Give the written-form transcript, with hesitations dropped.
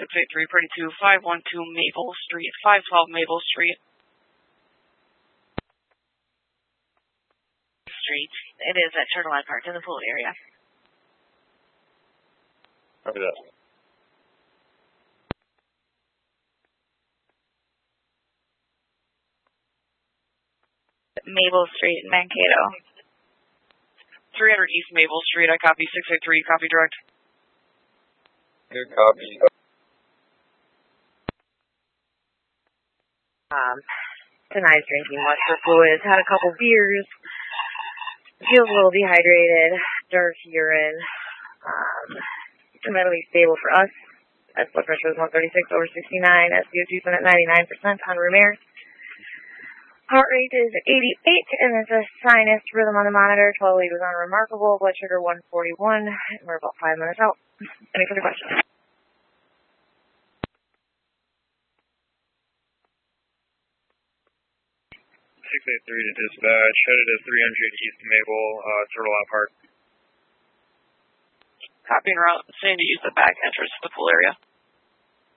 683, Pretty 2, 512 Maple Street, 512 Maple Street. It is at Turtle Island Park in the pool area. Copy that. Maple Street, Mankato. 300 East Maple Street, I copy 683, copy direct. Good copy. Tonight's drinking muster fluids, had a couple beers, feels a little dehydrated, dark urine, mentally stable for us. Blood pressure was 136/69, SpO2 at 99% on room air. Heart rate is 88, and it's a sinus rhythm on the monitor. 12 lead was unremarkable. Blood sugar 141, and we're about 5 minutes out. Any further questions? 683 to dispatch, headed to 300 East Maple, Turtle Island Park. Copy en route, saying to use the back entrance to the pool area.